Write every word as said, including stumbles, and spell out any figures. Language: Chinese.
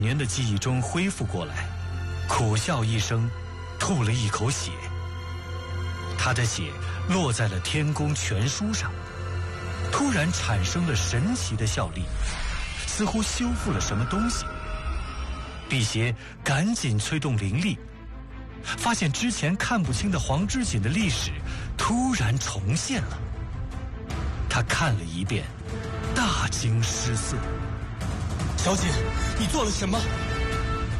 年的记忆中恢复过来，苦笑一声，吐了一口血。他的血落在了天宫全书上，突然产生了神奇的效力，似乎修复了什么东西。辟邪赶紧催动灵力，发现之前看不清的黄之锦的历史突然重现了。他看了一遍，大惊失色。 小姐，你做了什么？